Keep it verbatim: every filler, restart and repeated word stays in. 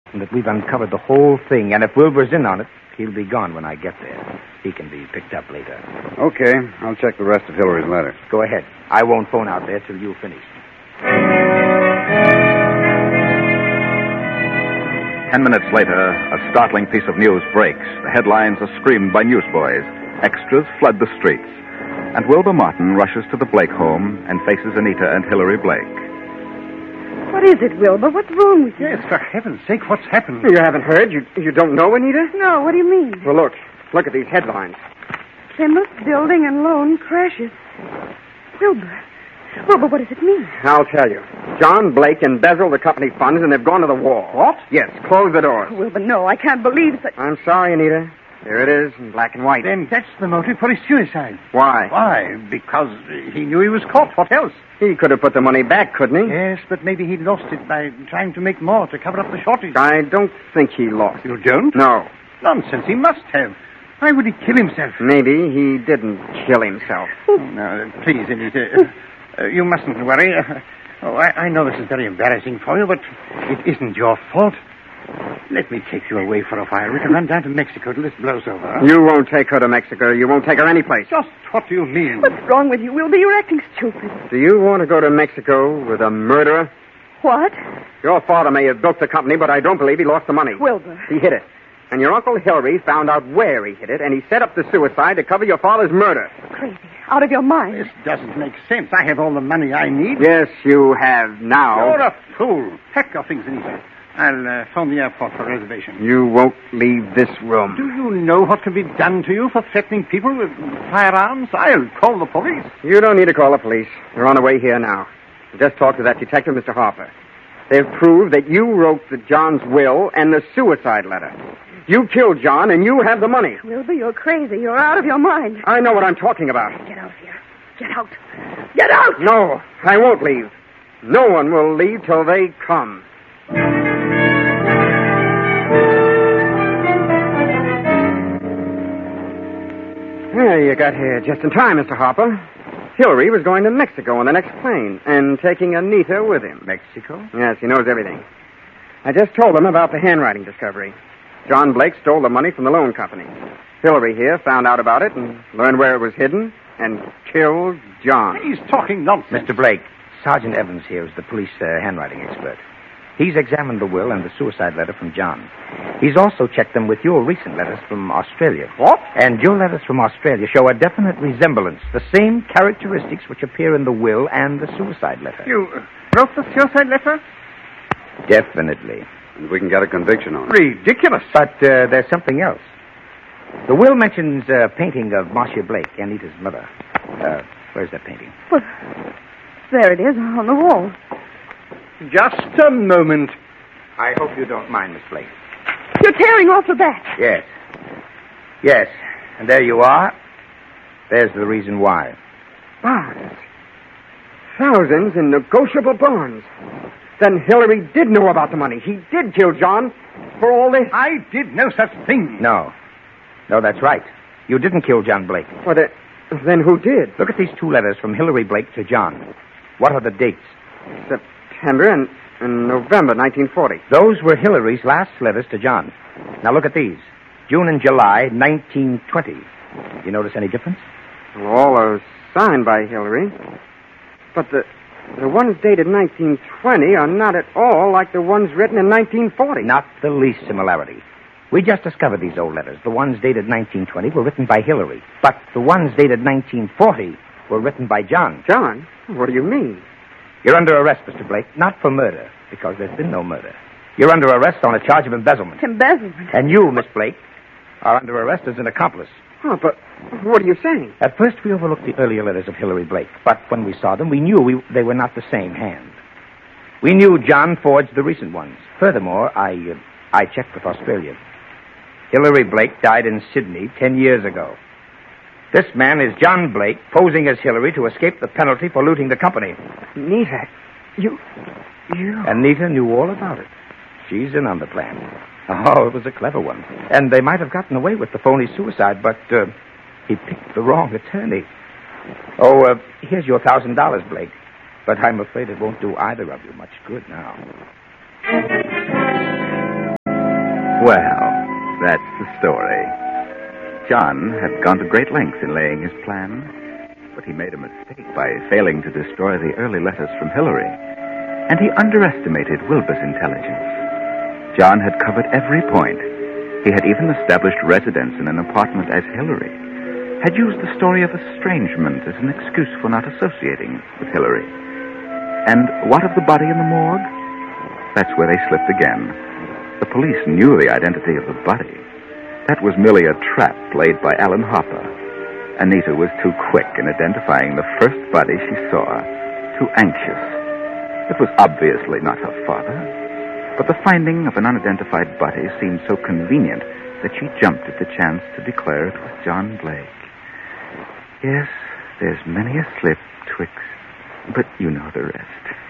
and that we've uncovered the whole thing. And if Wilbur's in on it, he'll be gone when I get there. He can be picked up later. Okay, I'll check the rest of Hillary's letter. Go ahead. I won't phone out there till you've finished. Ten minutes later, a startling piece of news breaks. The headlines are screamed by newsboys. Extras flood the streets. And Wilbur Martin rushes to the Blake home and faces Anita and Hillary Blake. What is it, Wilbur? What's wrong with you? Yes, for heaven's sake, what's happened? You haven't heard? You you don't know, Anita? No, what do you mean? Well, look. Look at these headlines. Plymouth Building and Loan crashes. Wilbur. Wilbur, what does it mean? I'll tell you. John Blake embezzled the company funds and they've gone to the wall. What? Yes, close the doors. Wilbur, no, I can't believe such... I'm sorry, Anita. There it is, in black and white. Then that's the motive for his suicide. Why? Why? Because he knew he was caught. What else? He could have put the money back, couldn't he? Yes, but maybe he lost it by trying to make more to cover up the shortage. I don't think he lost. You don't? No. Nonsense. He must have. Why would he kill himself? Maybe he didn't kill himself. No, please, Anita. Uh, you mustn't worry. Uh, oh, I, I know this is very embarrassing for you, but it isn't your fault. Let me take you away for a while. We can run down to Mexico till this blows over. You won't take her to Mexico. You won't take her anyplace. Just what do you mean? What's wrong with you, Wilbur? You're acting stupid. Do you want to go to Mexico with a murderer? What? Your father may have built the company, but I don't believe he lost the money. Wilbur. He hid it. And your Uncle Hilary found out where he hid it, and he set up the suicide to cover your father's murder. Crazy. Out of your mind. This doesn't make sense. I have all the money I need. Yes, you have now. You're a fool. Pack your things, Anita. I'll uh, phone the airport for a reservation. You won't leave this room. Do you know what can be done to you for threatening people with firearms? I'll call the police. You don't need to call the police. They're on the way here now. Just talk to that detective, Mister Harper. They've proved that you wrote the John's will and the suicide letter. You killed John, and you have the money. Wilbur, you're crazy. You're out of your mind. I know what I'm talking about. Get out of here. Get out. Get out! No, I won't leave. No one will leave till they come. Well, you got here just in time, Mister Harper. Hilary was going to Mexico on the next plane and taking Anita with him. Mexico? Yes, he knows everything. I just told him about the handwriting discovery. John Blake stole the money from the loan company. Hilary here found out about it and learned where it was hidden and killed John. He's talking nonsense. Mister Blake, Sergeant Evans here is the police uh, handwriting expert. He's examined the will and the suicide letter from John. He's also checked them with your recent letters from Australia. What? And your letters from Australia show a definite resemblance, the same characteristics which appear in the will and the suicide letter. You wrote the suicide letter? Definitely. And we can get a conviction on it. Ridiculous. But uh, there's something else. The will mentions a painting of Marcia Blake, Anita's mother. Uh, where's that painting? Well, there it is on the wall. Just a moment. I hope you don't mind, Miss Blake. You're tearing off the back. Yes. Yes. And there you are. There's the reason why. Bonds. Thousands in negotiable bonds. Then Hilary did know about the money. He did kill John for all this. I did no such thing. No. No, that's right. You didn't kill John Blake. Well, uh, then who did? Look at these two letters from Hilary Blake to John. What are the dates? September and, and November nineteen forty. Those were Hilary's last letters to John. Now look at these. June and July, nineteen twenty. You notice any difference? Well, all are signed by Hilary. But the the ones dated nineteen twenty are not at all like the ones written in nineteen forty. Not the least similarity. We just discovered these old letters. The ones dated nineteen twenty were written by Hilary. But the ones dated nineteen forty were written by John. John? What do you mean? You're under arrest, Mister Blake. Not for murder, because there's been no murder. You're under arrest on a charge of embezzlement. Embezzlement? And you, Miss Blake, are under arrest as an accomplice. Oh, but what are you saying? At first, we overlooked the earlier letters of Hilary Blake. But when we saw them, we knew we, they were not the same hand. We knew John forged the recent ones. Furthermore, I, uh, I checked with Australia. Hilary Blake died in Sydney ten years ago. This man is John Blake, posing as Hilary to escape the penalty for looting the company. Nita, you... you... Anita knew all about it. She's in on the plan. Oh, it was a clever one. And they might have gotten away with the phony suicide, but uh, he picked the wrong attorney. Oh, uh, here's your thousand dollars, Blake. But I'm afraid it won't do either of you much good now. Well, that's the story. John had gone to great lengths in laying his plan, but he made a mistake by failing to destroy the early letters from Hillary, and he underestimated Wilbur's intelligence. John had covered every point. He had even established residence in an apartment as Hillary, had used the story of estrangement as an excuse for not associating with Hillary. And what of the body in the morgue? That's where they slipped again. The police knew the identity of the body. That was merely a trap played by Alan Hopper. Anita was too quick in identifying the first body she saw, too anxious. It was obviously not her father, but the finding of an unidentified body seemed so convenient that she jumped at the chance to declare it was John Blake. Yes, there's many a slip, Twix, but you know the rest.